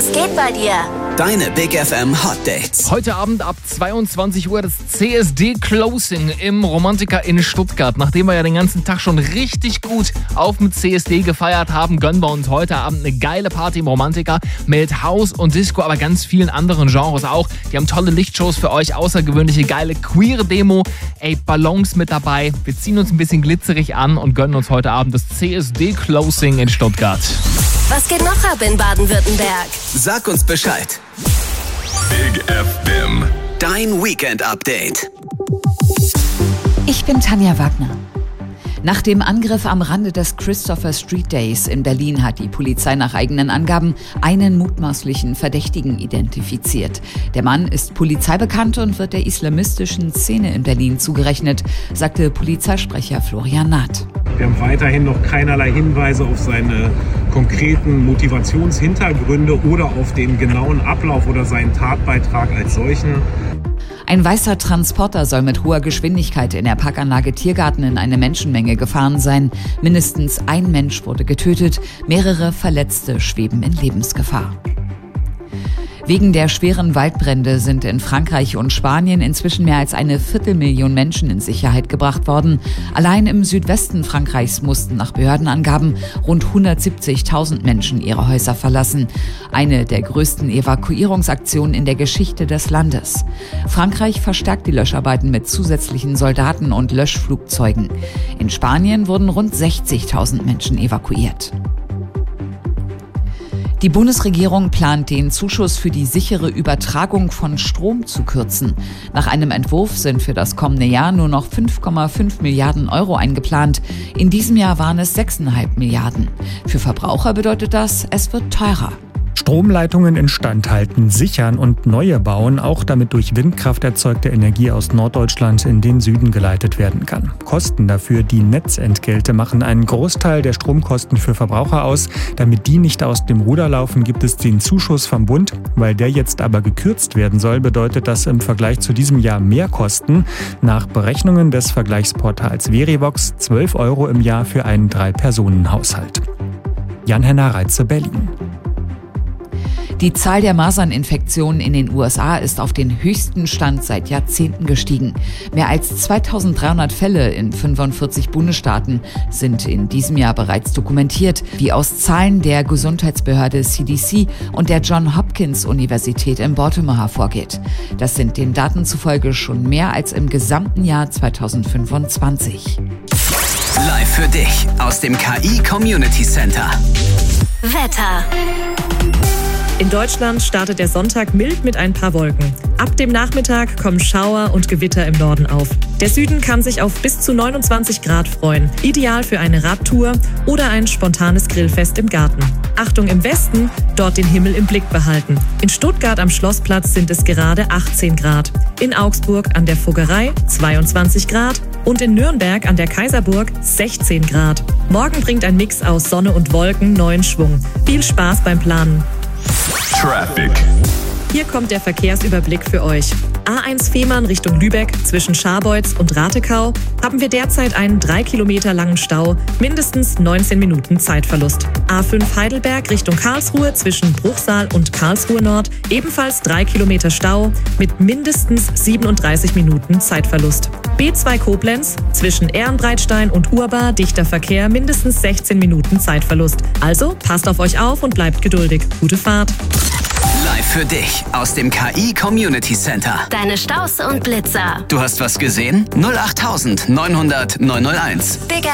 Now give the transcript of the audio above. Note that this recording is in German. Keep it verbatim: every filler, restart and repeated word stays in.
geht bei dir? Deine Big F M Hot Dates. Heute Abend ab zweiundzwanzig Uhr das C S D Closing im Romantika in Stuttgart. Nachdem wir ja den ganzen Tag schon richtig gut auf dem C S D gefeiert haben, gönnen wir uns heute Abend eine geile Party im Romantika mit House und Disco, aber ganz vielen anderen Genres auch. Die haben tolle Lichtshows für euch, außergewöhnliche, geile queere Demo, ey, Ballons mit dabei. Wir ziehen uns ein bisschen glitzerig an und gönnen uns heute Abend das C S D Closing in Stuttgart. Was geht noch ab in Baden-Württemberg? Sag uns Bescheid. Big F M. Dein Weekend-Update. Ich bin Tanja Wagner. Nach dem Angriff am Rande des Christopher Street Days in Berlin hat die Polizei nach eigenen Angaben einen mutmaßlichen Verdächtigen identifiziert. Der Mann ist polizeibekannt und wird der islamistischen Szene in Berlin zugerechnet, sagte Polizeisprecher Florian Naht. Wir haben weiterhin noch keinerlei Hinweise auf seine konkreten Motivationshintergründe oder auf den genauen Ablauf oder seinen Tatbeitrag als solchen. Ein weißer Transporter soll mit hoher Geschwindigkeit in der Parkanlage Tiergarten in eine Menschenmenge gefahren sein. Mindestens ein Mensch wurde getötet, mehrere Verletzte schweben in Lebensgefahr. Wegen der schweren Waldbrände sind in Frankreich und Spanien inzwischen mehr als eine Viertelmillion Menschen in Sicherheit gebracht worden. Allein im Südwesten Frankreichs mussten nach Behördenangaben rund hundertsiebzigtausend Menschen ihre Häuser verlassen. Eine der größten Evakuierungsaktionen in der Geschichte des Landes. Frankreich verstärkt die Löscharbeiten mit zusätzlichen Soldaten und Löschflugzeugen. In Spanien wurden rund sechzigtausend Menschen evakuiert. Die Bundesregierung plant, den Zuschuss für die sichere Übertragung von Strom zu kürzen. Nach einem Entwurf sind für das kommende Jahr nur noch fünf Komma fünf Milliarden Euro eingeplant. In diesem Jahr waren es sechs Komma fünf Milliarden. Für Verbraucher bedeutet das, es wird teurer. Stromleitungen instand halten, sichern und neue bauen, auch damit durch Windkraft erzeugte Energie aus Norddeutschland in den Süden geleitet werden kann. Kosten dafür, die Netzentgelte, machen einen Großteil der Stromkosten für Verbraucher aus. Damit die nicht aus dem Ruder laufen, gibt es den Zuschuss vom Bund. Weil der jetzt aber gekürzt werden soll, bedeutet das im Vergleich zu diesem Jahr mehr Kosten. Nach Berechnungen des Vergleichsportals Verivox zwölf Euro im Jahr für einen Drei-Personen-Haushalt. Jan-Henner Reitze, Berlin. Die Zahl der Maserninfektionen in den U S A ist auf den höchsten Stand seit Jahrzehnten gestiegen. Mehr als zweitausenddreihundert Fälle in fünfundvierzig Bundesstaaten sind in diesem Jahr bereits dokumentiert, wie aus Zahlen der Gesundheitsbehörde C D C und der Johns Hopkins Universität in Baltimore hervorgeht. Das sind den Daten zufolge schon mehr als im gesamten Jahr zweitausendfünfundzwanzig. Live für dich aus dem K I Community Center. Wetter. In Deutschland startet der Sonntag mild mit ein paar Wolken. Ab dem Nachmittag kommen Schauer und Gewitter im Norden auf. Der Süden kann sich auf bis zu neunundzwanzig Grad freuen. Ideal für eine Radtour oder ein spontanes Grillfest im Garten. Achtung im Westen, dort den Himmel im Blick behalten. In Stuttgart am Schlossplatz sind es gerade achtzehn Grad. In Augsburg an der Fuggerei zweiundzwanzig Grad und in Nürnberg an der Kaiserburg sechzehn Grad. Morgen bringt ein Mix aus Sonne und Wolken neuen Schwung. Viel Spaß beim Planen. Traffic. Hier kommt der Verkehrsüberblick für euch. A eins Fehmarn Richtung Lübeck zwischen Scharbeutz und Ratekau haben wir derzeit einen drei Kilometer langen Stau, mindestens neunzehn Minuten Zeitverlust. A fünf Heidelberg Richtung Karlsruhe zwischen Bruchsal und Karlsruhe Nord ebenfalls drei Kilometer Stau mit mindestens siebenunddreißig Minuten Zeitverlust. B zwei Koblenz zwischen Ehrenbreitstein und Urbar dichter Verkehr, mindestens sechzehn Minuten Zeitverlust. Also passt auf euch auf und bleibt geduldig. Gute Fahrt. Live für dich aus dem K I Community Center. Deine Staus und Blitzer. Du hast was gesehen? null acht neunhundert neunhunderteins. Big